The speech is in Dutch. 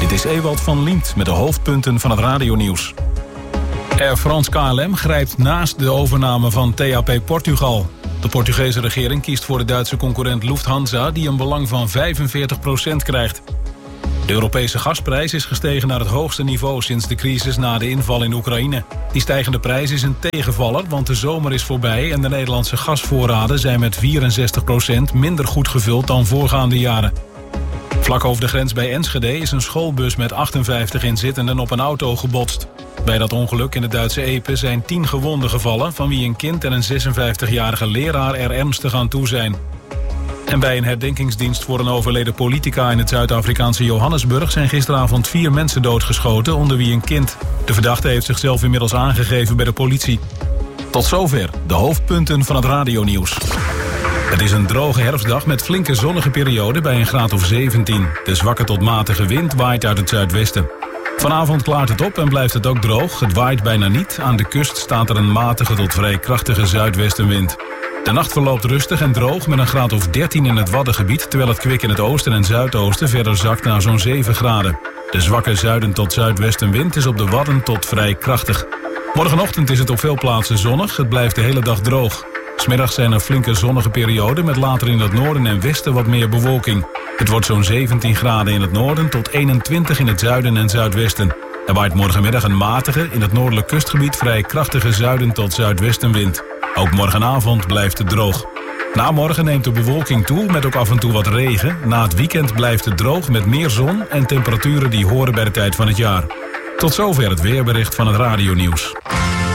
Dit is Ewald van Liemt met de hoofdpunten van het radionieuws. Air France KLM grijpt naast de overname van TAP Portugal. De Portugese regering kiest voor de Duitse concurrent Lufthansa, die een belang van 45% krijgt. De Europese gasprijs is gestegen naar het hoogste niveau sinds de crisis na de inval in Oekraïne. Die stijgende prijs is een tegenvaller, want de zomer is voorbij en de Nederlandse gasvoorraden zijn met 64% minder goed gevuld dan voorgaande jaren. Vlak over de grens bij Enschede is een schoolbus met 58 inzittenden op een auto gebotst. Bij dat ongeluk in de Duitse Epe zijn 10 gewonden gevallen, van wie een kind en een 56-jarige leraar er ernstig aan toe zijn. En bij een herdenkingsdienst voor een overleden politica in het Zuid-Afrikaanse Johannesburg zijn gisteravond 4 mensen doodgeschoten, onder wie een kind. De verdachte heeft zichzelf inmiddels aangegeven bij de politie. Tot zover de hoofdpunten van het radionieuws. Het is een droge herfstdag met flinke zonnige perioden bij een graad of 17. De zwakke tot matige wind waait uit het zuidwesten. Vanavond klaart het op en blijft het ook droog. Het waait bijna niet. Aan de kust staat er een matige tot vrij krachtige zuidwestenwind. De nacht verloopt rustig en droog met een graad of 13 in het Waddengebied, terwijl het kwik in het oosten en zuidoosten verder zakt naar zo'n 7 graden. De zwakke zuiden tot zuidwestenwind is op de Wadden tot vrij krachtig. Morgenochtend is het op veel plaatsen zonnig. Het blijft de hele dag droog. 's Middags zijn er flinke zonnige perioden met later in het noorden en westen wat meer bewolking. Het wordt zo'n 17 graden in het noorden tot 21 in het zuiden en zuidwesten. Er waait morgenmiddag een matige, in het noordelijk kustgebied vrij krachtige zuiden tot zuidwestenwind. Ook morgenavond blijft het droog. Na morgen neemt de bewolking toe met ook af en toe wat regen. Na het weekend blijft het droog met meer zon en temperaturen die horen bij de tijd van het jaar. Tot zover het weerbericht van het radionieuws.